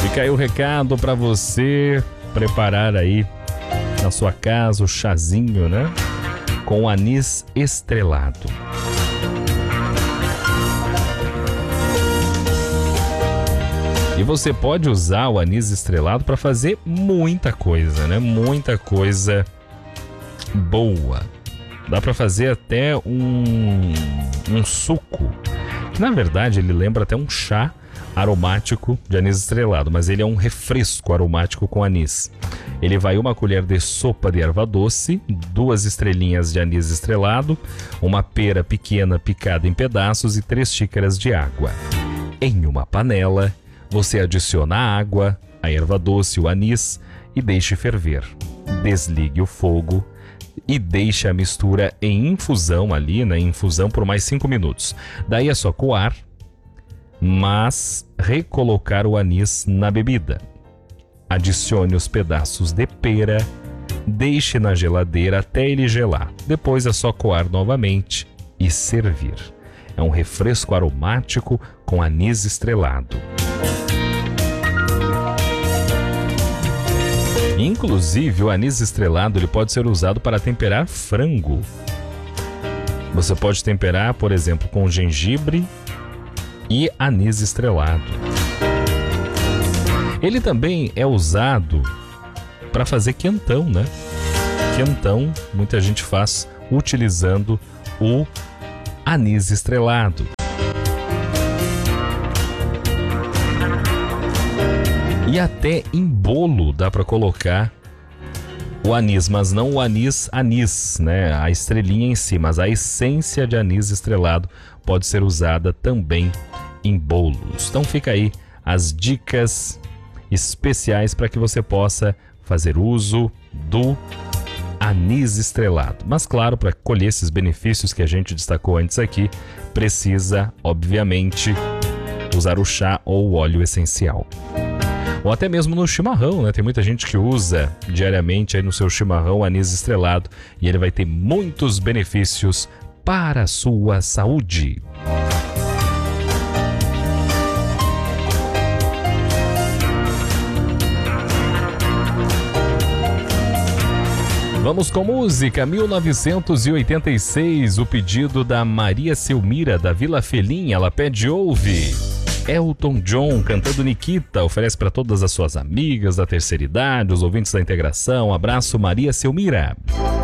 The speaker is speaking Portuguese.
Fica aí o recado para você preparar aí na sua casa o chazinho, né? Com anis estrelado. E você pode usar o anis estrelado para fazer muita coisa, né? Muita coisa boa. Dá para fazer até um suco. Que, na verdade, ele lembra até um chá aromático de anis estrelado, mas ele é um refresco aromático com anis. Ele vai 1 colher de sopa de erva doce, 2 estrelinhas de anis estrelado, uma pera pequena picada em pedaços e 3 xícaras de água. Em uma panela, você adiciona a água, a erva doce e o anis e deixe ferver. Desligue o fogo e deixe a mistura em infusão ali, na infusão por mais 5 minutos. Daí é só coar, mas recolocar o anis na bebida. Adicione os pedaços de pera, deixe na geladeira até ele gelar. Depois é só coar novamente e servir. É um refresco aromático com anis estrelado. Inclusive, o anis estrelado ele pode ser usado para temperar frango. Você pode temperar, por exemplo, com gengibre e anis estrelado. Ele também é usado para fazer quentão, né? Quentão, muita gente faz utilizando o anis estrelado. E até em bolo dá para colocar o anis, mas não o anis, né? A estrelinha em si, mas a essência de anis estrelado pode ser usada também em bolos. Então fica aí as dicas especiais para que você possa fazer uso do anis estrelado. Mas claro, para colher esses benefícios que a gente destacou antes aqui, precisa, obviamente, usar o chá ou o óleo essencial. Ou até mesmo no chimarrão, né? Tem muita gente que usa diariamente aí no seu chimarrão anis estrelado e ele vai ter muitos benefícios para a sua saúde. Vamos com música, 1986, o pedido da Maria Selmira, da Vila Felim, ela pede ouve. Elton John cantando Nikita, oferece para todas as suas amigas da terceira idade, os ouvintes da integração. Abraço, Maria Selmira.